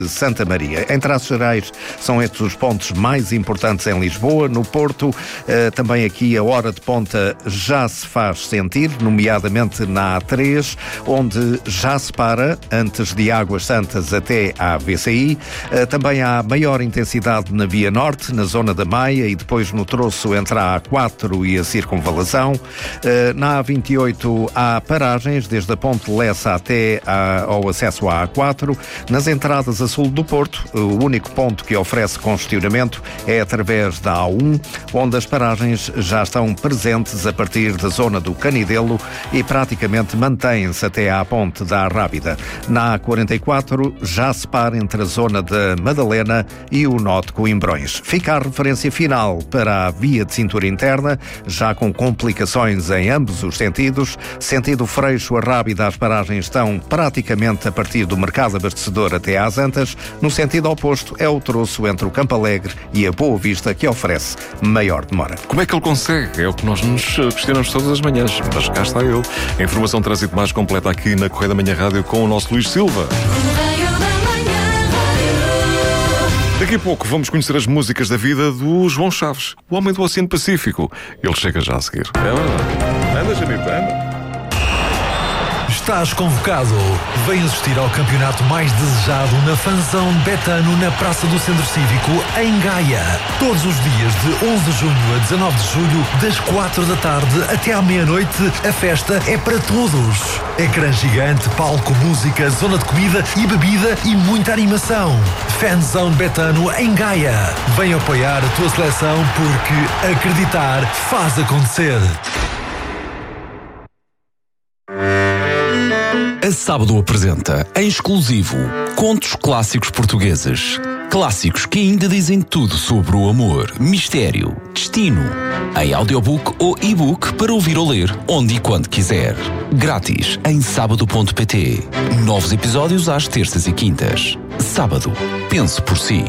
Santa Maria. Em traços gerais, são estes os pontos mais importantes em Lisboa. No Porto, também aqui a hora de ponta já se faz sentir, nomeadamente na A3, onde já se para, antes de Águas Santas até à VCI. Também há maior intensidade na Via Norte, na zona da Maia e depois no troço entre a A4 e a Circunvalação. Na A28 há paragens, desde a Ponte Lessa até ao acesso à A4. Nas entradas a sul do Porto, o único ponto que oferece congestionamento é através da A1, onde as paragens já estão presentes a partir da zona do Canidelo e praticamente mantêm-se até à ponte da Rábida. Na A44 já se para entre a zona da Madalena e o nó de Coimbrões. Fica a referência final para a via de cintura interna, já com complicações em ambos os sentidos. Sentido Freixo a Rábida, as paragens estão praticamente a partir do Mercado Abastecedor até às Antas. No sentido oposto é o troço entre o Campo Alegre e a Boa Vista que oferece maior demora. Como é que ele consegue? É o que nós nos questionamos todas as manhãs, mas cá está ele. A informação de trânsito mais completa aqui na Correio da Manhã Rádio com o nosso Luís Silva. Daqui a pouco vamos conhecer as músicas da vida do João Chaves, o homem do Oceano Pacífico. Ele chega já a seguir. Anda, Janito, anda. Estás convocado. Vem assistir ao campeonato mais desejado na Fanzão Betano na Praça do Centro Cívico, em Gaia. Todos os dias de 11 de junho a 19 de julho, das 4 da tarde até à meia-noite, a festa é para todos. Ecrã gigante, palco, música, zona de comida e bebida e muita animação. Fanzão Betano em Gaia. Vem apoiar a tua seleção porque acreditar faz acontecer. A Sábado apresenta, em exclusivo, contos clássicos portugueses. Clássicos que ainda dizem tudo sobre o amor, mistério, destino. Em audiobook ou e-book para ouvir ou ler, onde e quando quiser. Grátis em sábado.pt. Novos episódios às terças e quintas. Sábado. Pense por si.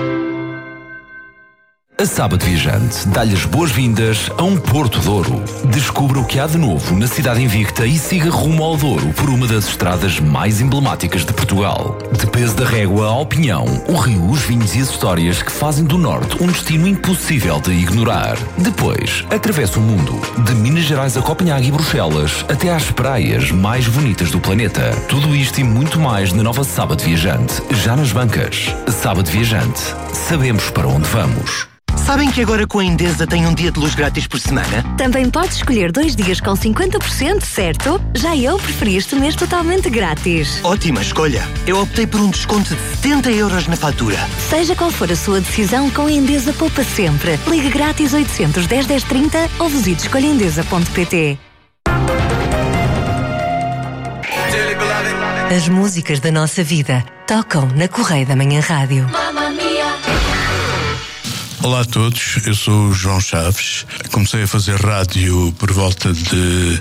A Sábado Viajante dá-lhe as boas-vindas a um Porto Douro. Descubra o que há de novo na cidade invicta e siga rumo ao Douro por uma das estradas mais emblemáticas de Portugal. De Peso da Régua ao Pinhão, o rio, os vinhos e as histórias que fazem do Norte um destino impossível de ignorar. Depois, atravessa o mundo, de Minas Gerais a Copenhague e Bruxelas, até às praias mais bonitas do planeta. Tudo isto e muito mais na nova Sábado Viajante, já nas bancas. Sábado Viajante. Sabemos para onde vamos. Sabem que agora com a Endesa tem um dia de luz grátis por semana? Também podes escolher 2 dias com 50%, certo? Já eu preferi este mês totalmente grátis. Ótima escolha! Eu optei por um desconto de 70 € na fatura. Seja qual for a sua decisão, com a Endesa poupa sempre. Ligue grátis 810 1030 ou visite escolhaendesa.pt. As músicas da nossa vida tocam na Correio da Manhã Rádio. Olá a todos, eu sou o João Chaves. Comecei a fazer rádio por volta de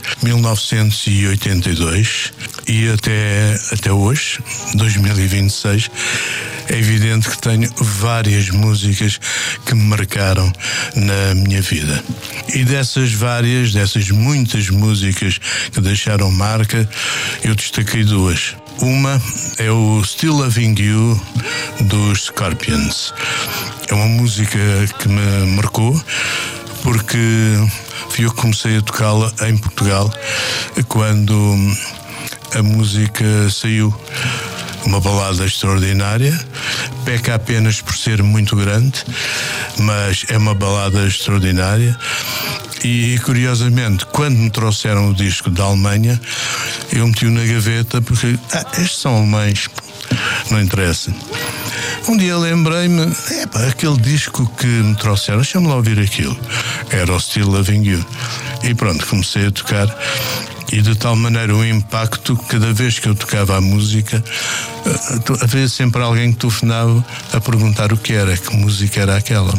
1982 e até hoje, 2026, é evidente que tenho várias músicas que me marcaram na minha vida. E dessas muitas músicas que deixaram marca, eu destaquei 2. Uma é o Still Loving You dos Scorpions. É uma música que me marcou porque eu comecei a tocá-la em Portugal quando a música saiu. Uma balada extraordinária, peca apenas por ser muito grande, mas é uma balada extraordinária. E curiosamente, quando me trouxeram o disco da Alemanha, eu meti-o na gaveta porque estes são alemães, não interessa. Um dia lembrei-me, aquele disco que me trouxeram, deixa-me lá ouvir aquilo. Era o Still Loving You. E pronto, comecei a tocar. E de tal maneira o impacto, cada vez que eu tocava a música, havia sempre alguém que telefonava a perguntar o que era, que música era aquela.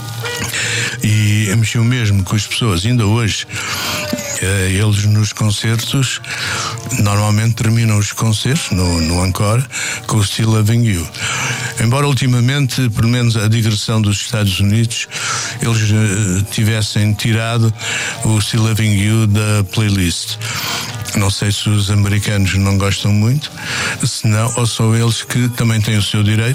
E mexeu mesmo com as pessoas. Ainda hoje, eles nos concertos, normalmente terminam os concertos no encore com o Still Loving You. Embora ultimamente, pelo menos a digressão dos Estados Unidos, eles tivessem tirado o Still Loving You da playlist. Não sei se os americanos não gostam muito, se não, ou são eles que também têm o seu direito